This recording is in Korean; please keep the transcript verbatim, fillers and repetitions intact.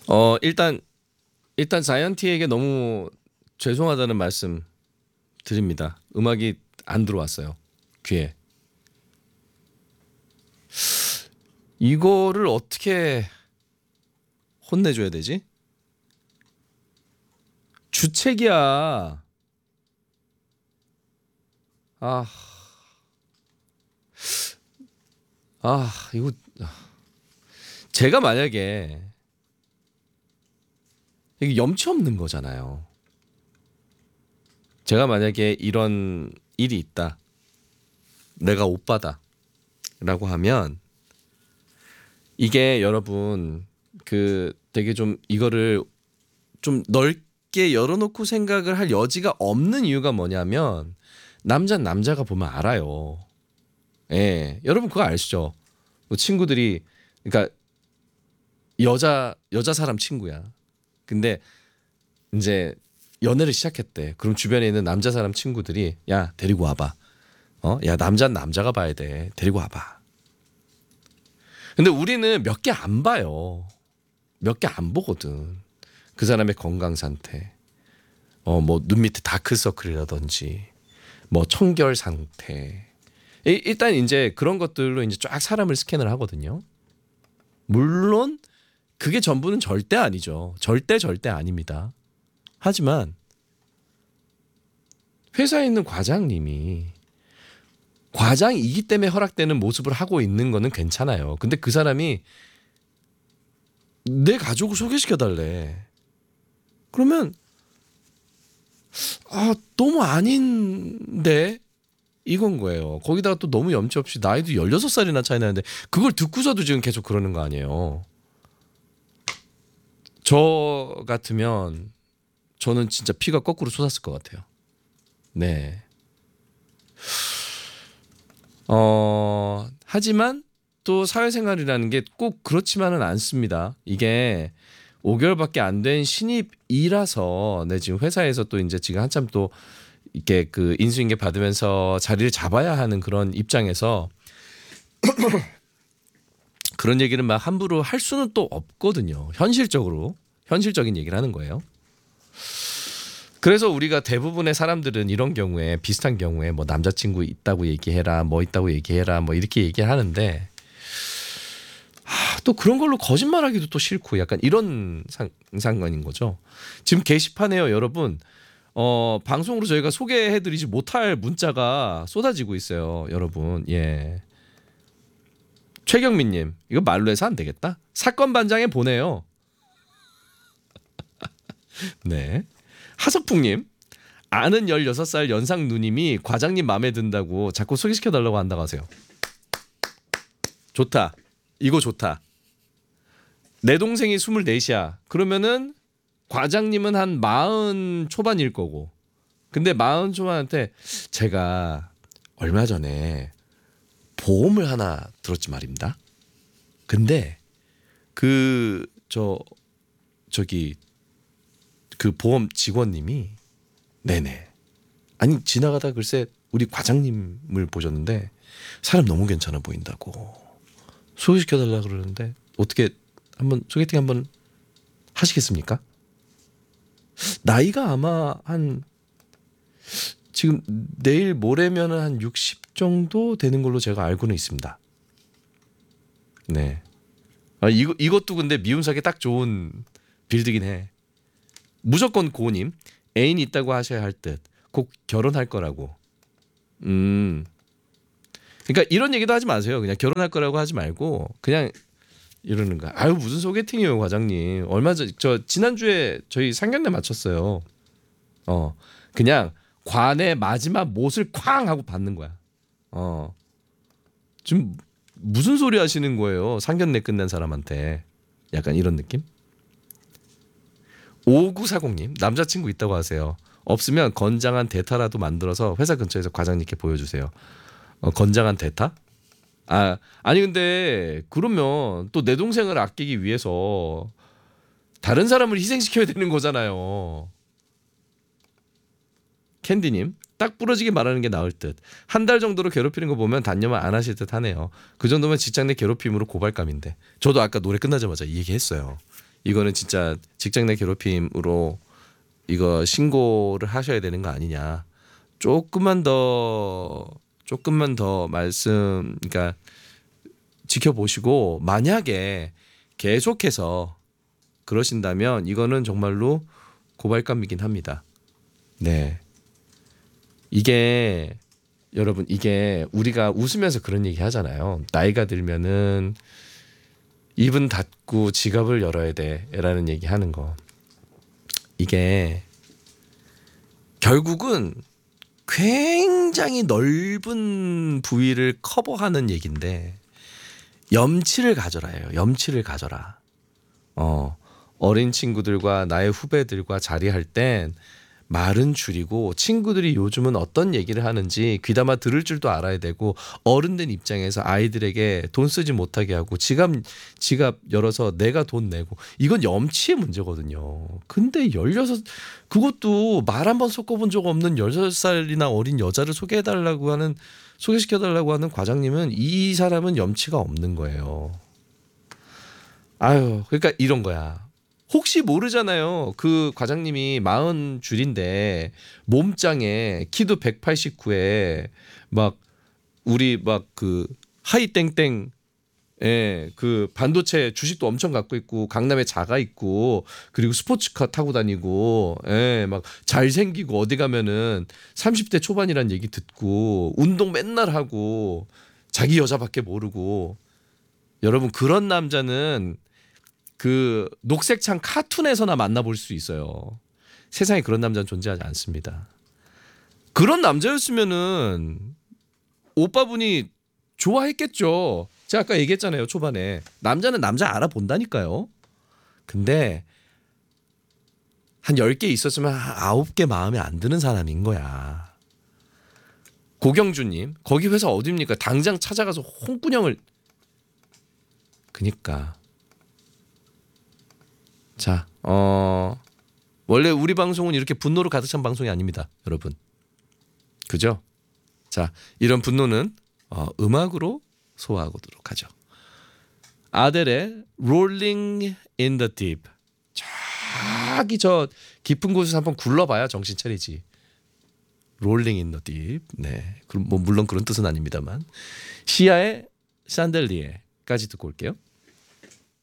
어 일단 일단 자이언티에게 너무 죄송하다는 말씀 드립니다. 음악이 안 들어왔어요. 귀에. 이거를 어떻게 혼내줘야 되지? 주책이야. 아, 아, 이거 제가 만약에 이게 염치 없는 거잖아요. 제가 만약에 이런 일이 있다. 내가 오빠다. 라고 하면 이게 여러분 그 되게 좀 이거를 좀 넓게 열어놓고 생각을 할 여지가 없는 이유가 뭐냐면 남자는 남자가 보면 알아요. 예, 여러분 그거 아시죠? 뭐 친구들이 그러니까 여자 여자 사람 친구야. 근데 이제 연애를 시작했대. 그럼 주변에 있는 남자 사람 친구들이 야 데리고 와봐. 어, 야 남자는 남자가 봐야 돼. 데리고 와봐. 근데 우리는 몇 개 안 봐요. 몇 개 안 보거든. 그 사람의 건강 상태, 어 뭐 눈 밑에 다크서클이라든지, 뭐 청결 상태. 이- 일단 이제 그런 것들로 이제 쫙 사람을 스캔을 하거든요. 물론 그게 전부는 절대 아니죠. 절대 절대 아닙니다. 하지만 회사에 있는 과장님이 과장이기 때문에 허락되는 모습을 하고 있는 거는 괜찮아요. 근데 그 사람이 내 가족을 소개시켜 달래. 그러면 아 너무 아닌데 이건 거예요. 거기다가 또 너무 염치 없이 나이도 열여섯 살이나 차이 나는데 그걸 듣고서도 지금 계속 그러는 거 아니에요. 저 같으면 저는 진짜 피가 거꾸로 솟았을 것 같아요. 네. 어, 하지만 또 사회생활이라는 게 꼭 그렇지만은 않습니다. 이게 오 개월밖에 안 된 신입이라서 내 지금 회사에서 또 이제 지금 한참 또 이렇게 그 인수인계 받으면서 자리를 잡아야 하는 그런 입장에서 그런 얘기를 막 함부로 할 수는 또 없거든요. 현실적으로 현실적인 얘기를 하는 거예요. 그래서 우리가 대부분의 사람들은 이런 경우에 비슷한 경우에 뭐 남자친구 있다고 얘기해라, 뭐 있다고 얘기해라, 뭐 이렇게 얘기를 하는데 하, 또 그런 걸로 거짓말하기도 또 싫고 약간 이런 상, 상관인 거죠. 지금 게시판에요, 여러분. 어, 방송으로 저희가 소개해드리지 못할 문자가 쏟아지고 있어요, 여러분. 예. 최경민님, 이거 말로 해서 안 되겠다. 사건 반장에 보내요. 네. 하석풍님, 아는 열여섯 살 연상 누님이 과장님 마음에 든다고 자꾸 소개시켜달라고 한다고 하세요. 좋다. 이거 좋다. 내 동생이 스물넷이야. 그러면은 과장님은 한 마흔 초반일 거고. 근데 마흔 초반한테 제가 얼마 전에 보험을 하나 들었지 말입니다. 근데 그 저 저기 그 보험 직원님이 네네. 아니 지나가다 글쎄 우리 과장님을 보셨는데 사람 너무 괜찮아 보인다고 소개시켜달라 그러는데 어떻게 한번 소개팅 한번 하시겠습니까? 나이가 아마 한 지금 내일 모레면은 한 육십 정도 되는 걸로 제가 알고는 있습니다. 네. 아 이거 이것도 근데 미움 사기 딱 좋은 빌드긴 해. 무조건 고님 애인 있다고 하셔야 할 듯. 곧 결혼할 거라고. 음. 그러니까 이런 얘기도 하지 마세요. 그냥 결혼할 거라고 하지 말고 그냥 이러는 거야. 아유 무슨 소개팅이에요, 과장님. 얼마 전 저 지난주에 저희 상견례 마쳤어요. 어. 그냥 관의 마지막 못을 쾅 하고 받는 거야. 어. 지금 무슨 소리 하시는 거예요? 상견례 끝난 사람한테. 약간 이런 느낌? 오구사공님 남자친구 있다고 하세요. 없으면 건장한 대타라도 만들어서 회사 근처에서 과장님께 보여주세요. 어, 건장한 대타? 아 아니 근데 그러면 또 내 동생을 아끼기 위해서 다른 사람을 희생시켜야 되는 거잖아요. 캔디님 딱 부러지게 말하는 게 나을 듯. 한 달 정도로 괴롭히는 거 보면 단념을 안 하실 듯 하네요. 그 정도면 직장 내 괴롭힘으로 고발감인데. 저도 아까 노래 끝나자마자 이 얘기 했어요. 이거는 진짜 직장 내 괴롭힘으로 이거 신고를 하셔야 되는 거 아니냐. 조금만 더 조금만 더 말씀 그러니까 지켜보시고 만약에 계속해서 그러신다면 이거는 정말로 고발감이긴 합니다. 네. 이게 여러분 이게 우리가 웃으면서 그런 얘기 하잖아요. 나이가 들면은 입은 닫고 지갑을 열어야 돼라는 얘기 하는 거. 이게 결국은 굉장히 넓은 부위를 커버하는 얘기인데 염치를 가져라예요. 염치를 가져라. 어, 어린 친구들과 나의 후배들과 자리할 땐 말은 줄이고 친구들이 요즘은 어떤 얘기를 하는지 귀담아 들을 줄도 알아야 되고 어른된 입장에서 아이들에게 돈 쓰지 못하게 하고 지갑 지갑 열어서 내가 돈 내고 이건 염치의 문제거든요. 근데 열여섯 그것도 말 한 번 섞어본 적 없는 열여섯 살이나 어린 여자를 소개해달라고 하는 소개시켜달라고 하는 과장님은 이 사람은 염치가 없는 거예요. 아유 그러니까 이런 거야. 혹시 모르잖아요. 그 과장님이 마흔 줄인데 몸짱에 키도 백팔십구에 막 우리 막 그 하이땡땡 예, 그 반도체 주식도 엄청 갖고 있고 강남에 자가 있고 그리고 스포츠카 타고 다니고 예, 막 잘생기고 어디 가면은 삼십 대 초반이란 얘기 듣고 운동 맨날 하고 자기 여자밖에 모르고 여러분 그런 남자는 그 녹색창 카툰에서나 만나볼 수 있어요. 세상에 그런 남자는 존재하지 않습니다. 그런 남자였으면은 오빠분이 좋아했겠죠. 제가 아까 얘기했잖아요. 초반에. 남자는 남자 알아본다니까요. 근데 한 열 개 있었으면 한 아홉 개 마음에 안 드는 사람인 거야. 고경주님 거기 회사 어디입니까? 당장 찾아가서 홍군형을 그니까 자, 어, 원래 우리 방송은 이렇게 분노로 가득 찬 방송이 아닙니다, 여러분. 그죠? 자, 이런 분노는 어, 음악으로 소화하도록 하죠. 아델의 Rolling in the Deep. 저기 저 깊은 곳에서 한번 굴러봐야 정신 차리지. Rolling in the Deep. 네, 그럼 뭐 물론 그런 뜻은 아닙니다만. 시아의 샹들리에까지 듣고 올게요.